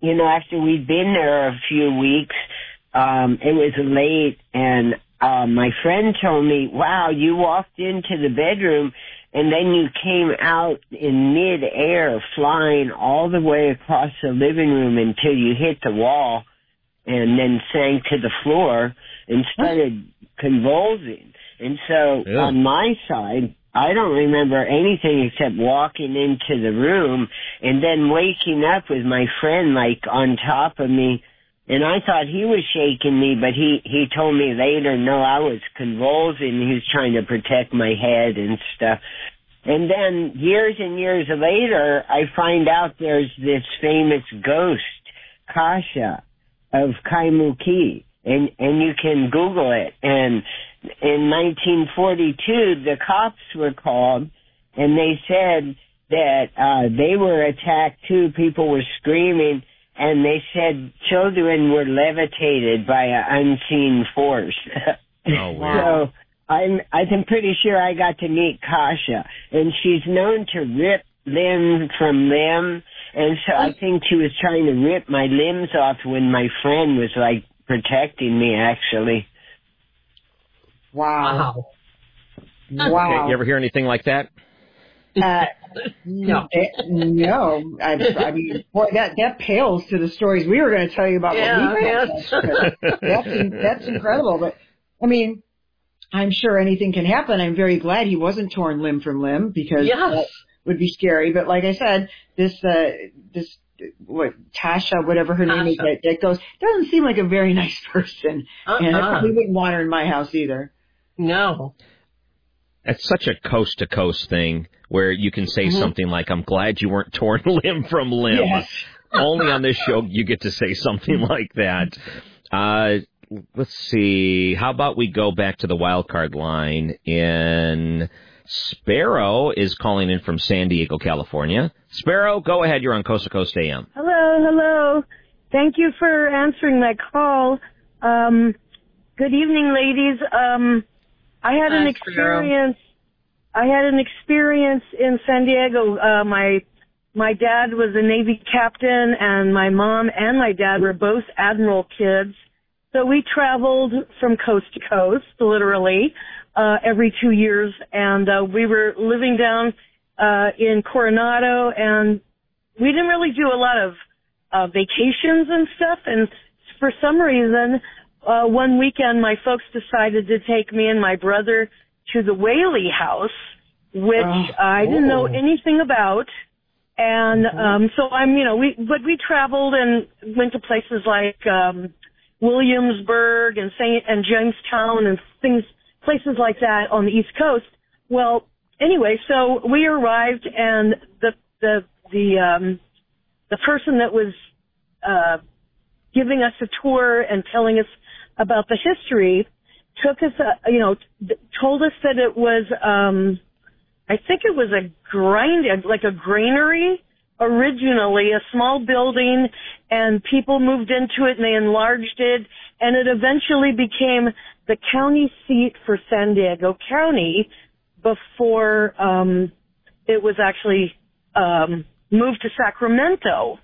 after we'd been there a few weeks, it was late, and my friend told me, wow, you walked into the bedroom, and then you came out in mid-air, flying all the way across the living room until you hit the wall, and then sank to the floor and started convulsing. And so on my side, I don't remember anything except walking into the room and then waking up with my friend like on top of me. And I thought he was shaking me, but he told me later, no, I was convulsing. He was trying to protect my head and stuff. And then years and years later, I find out there's this famous ghost, Kasha, of Kaimuki. And you can Google it. And in 1942, the cops were called, and they said that they were attacked too. People were screaming, and they said children were levitated by an unseen force. Oh, wow. So I'm pretty sure I got to meet Kasha, and she's known to rip limb from limb, and so I think she was trying to rip my limbs off when my friend was like protecting me, actually. Wow. Okay, you ever hear anything like that? No. No. I mean, boy, that pales to the stories we were going to tell you about. That's incredible. But, I mean, I'm sure anything can happen. I'm very glad he wasn't torn limb from limb, because that would be scary. But like I said, this Tasha, whatever her name is, that goes, doesn't seem like a very nice person. And I probably wouldn't want her in my house either. No. It's such a coast-to-coast thing where you can say something like, I'm glad you weren't torn limb from limb. Yes. Only on this show you get to say something like that. Let's see. How about we go back to the wild card line? Sparrow is calling in from San Diego, California. Sparrow, go ahead. You're on Coast to Coast AM. Hello. Thank you for answering my call. Good evening, ladies. I had an experience in San Diego. My dad was a Navy captain, and my mom and my dad were both admiral kids. So we traveled from coast to coast, literally, every 2 years. And we were living down in Coronado, and we didn't really do a lot of vacations and stuff. And for some reason, one weekend, my folks decided to take me and my brother to the Whaley House, which I didn't know anything about. And so we traveled and went to places like Williamsburg and Jamestown and places like that on the East Coast. Well, anyway, so we arrived, and the person that was giving us a tour and telling us about the history took us, told us that it was, I think it was like a granary originally, a small building, and people moved into it and they enlarged it, and it eventually became the county seat for San Diego County before it was actually moved to Sacramento.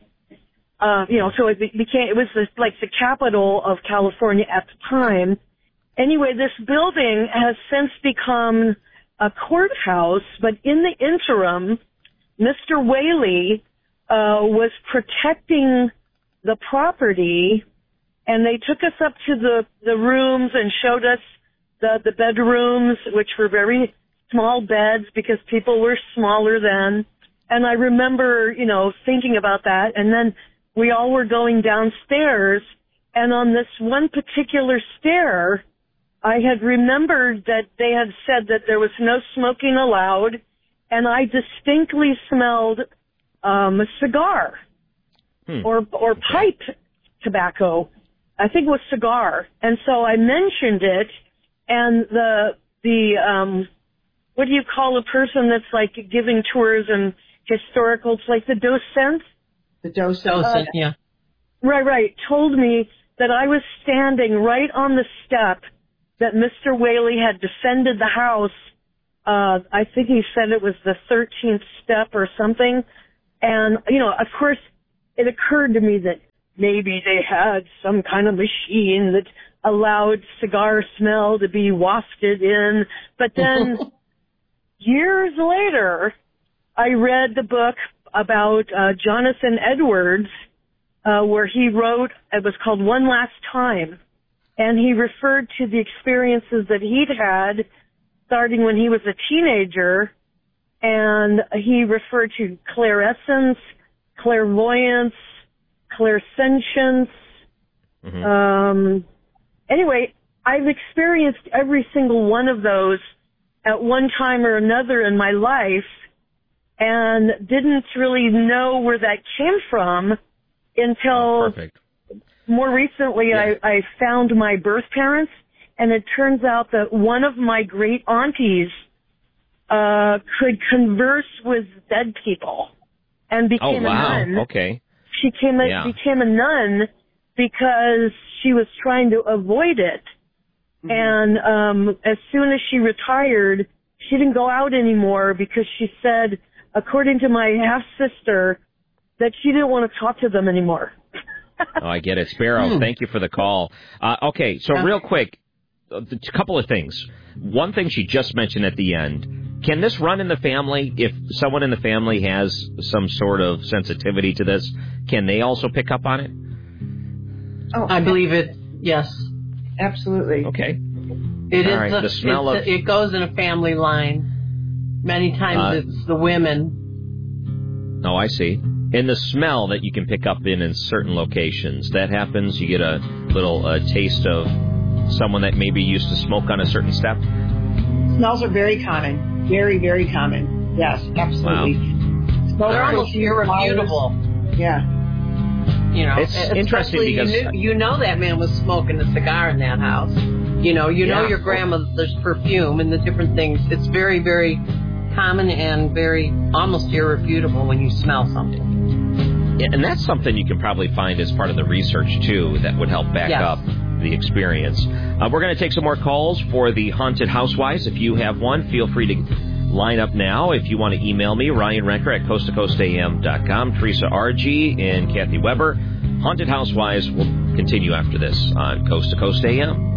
So it was like the capital of California at the time. Anyway, this building has since become a courthouse, but in the interim, Mr. Whaley was protecting the property, and they took us up to the rooms and showed us the bedrooms, which were very small beds because people were smaller then. And I remember, thinking about that, and then we all were going downstairs, and on this one particular stair, I had remembered that they had said that there was no smoking allowed, and I distinctly smelled a cigar or pipe tobacco. I think it was cigar. And so I mentioned it, and the what do you call a person that's like giving tours and historical? It's like the docent. The docent, yeah. Right. Told me that I was standing right on the step that Mr. Whaley had descended the house. I think he said it was the 13th step or something. And, of course, it occurred to me that maybe they had some kind of machine that allowed cigar smell to be wafted in. But then years later, I read the book about Jonathan Edwards, where he wrote, it was called One Last Time, and he referred to the experiences that he'd had starting when he was a teenager, and he referred to clairescence, clairvoyance, clairsentience. Anyway, I've experienced every single one of those at one time or another in my life, and didn't really know where that came from until more recently. I found my birth parents, and it turns out that one of my great aunties could converse with dead people and became a nun. Okay. She became a nun because she was trying to avoid it. And as soon as she retired, she didn't go out anymore because she said, according to my half-sister, that she didn't want to talk to them anymore. Oh, I get it. Sparrow, thank you for the call. Okay, so real quick, a couple of things. One thing she just mentioned at the end, can this run in the family? If someone in the family has some sort of sensitivity to this, can they also pick up on it? Oh, I believe it, yes. Absolutely. Okay. It is the smell it goes in a family line. Many times it's the women. Oh, I see. And the smell that you can pick up in certain locations, that happens. You get a little taste of someone that maybe used to smoke on a certain step. Smells are very common. Very, very common. Yes, absolutely. Wow. They're almost irrefutable. Yeah. You know, it's interesting because you know that man was smoking a cigar in that house. You know your grandmother's perfume and the different things. It's very, very common and very almost irrefutable when you smell something. Yeah, and that's something you can probably find as part of the research too that would help back up the experience. We're going to take some more calls for the Haunted Housewives. If you have one, feel free to line up now. If you want to email me, Ryan Renker at coasttocoastam.com, Teresa RG and Kathy Weber. Haunted Housewives will continue after this on Coast to Coast AM.